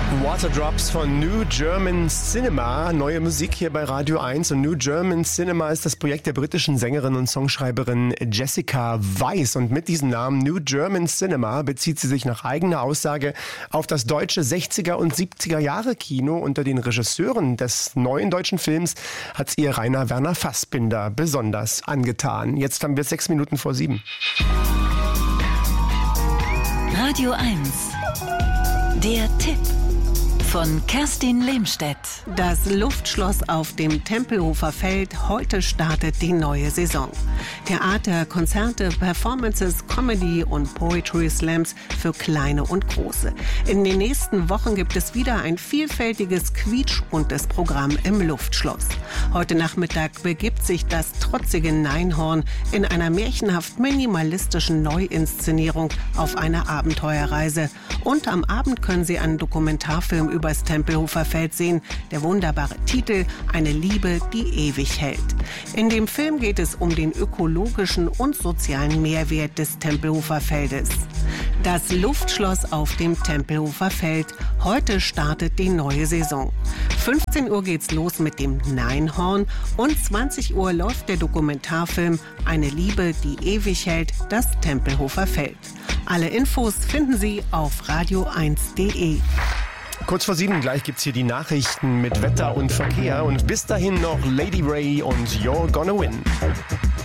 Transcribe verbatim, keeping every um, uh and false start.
Waterdrops von New German Cinema. Neue Musik hier bei Radio eins. Und New German Cinema ist das Projekt der britischen Sängerin und Songschreiberin Jessica Weiss. Und mit diesem Namen New German Cinema bezieht sie sich nach eigener Aussage auf das deutsche sechziger und siebziger Jahre Kino. Unter den Regisseuren des neuen deutschen Films hat es ihr Rainer Werner Fassbinder besonders angetan. Jetzt haben wir sechs Minuten vor sieben. Radio eins. Der Tipp von Kerstin Lehmstedt. Das Luftschloss auf dem Tempelhofer Feld. Heute startet die neue Saison. Theater, Konzerte, Performances, Comedy und Poetry Slams für Kleine und Große. In den nächsten Wochen gibt es wieder ein vielfältiges, quietschbuntes Programm im Luftschloss. Heute Nachmittag begibt sich das trotzige Neinhorn in einer märchenhaft minimalistischen Neuinszenierung auf eine Abenteuerreise. Und am Abend können Sie einen Dokumentarfilm übers Tempelhofer Feld sehen. Der wunderbare Titel »Eine Liebe, die ewig hält«. In dem Film geht es um den ökologischen und sozialen Mehrwert des Tempelhofer Feldes. Das Luftschloss auf dem Tempelhofer Feld. Heute startet die neue Saison. fünfzehn Uhr geht's los mit dem Neinhorn und zwanzig Uhr läuft der Dokumentarfilm »Eine Liebe, die ewig hält«, das Tempelhofer Feld. Alle Infos finden Sie auf radio eins punkt de. Kurz vor sieben, gleich gibt's hier die Nachrichten mit Wetter und Verkehr. Und bis dahin noch Lady Ray und You're Gonna Win.